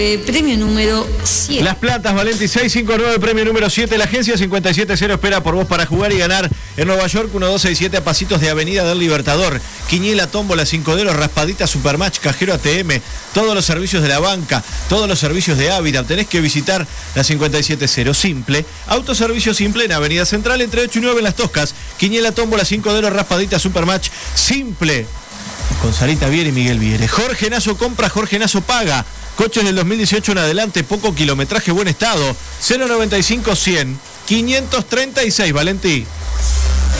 Premio número 7. Las Plantas, Valenti 659, premio número 7. La agencia 570 espera por vos para jugar y ganar en Nueva York, 1267 a pasitos de Avenida del Libertador. Quiniela, tómbola, 5 dedos, raspadita, supermatch, cajero ATM, todos los servicios de la banca, todos los servicios de Ávida. Tenés que visitar la 570 Simple, autoservicio simple en Avenida Central, entre 8 y 9 en Las Toscas. Quiniela, tómbola, 5 dedos, raspadita, supermatch, simple. Con Sarita Viera y Miguel Viere. Jorge Nazo compra, Jorge Nazo paga. Coches del 2018 en adelante, poco kilometraje, buen estado. 095 100 536, Valentí.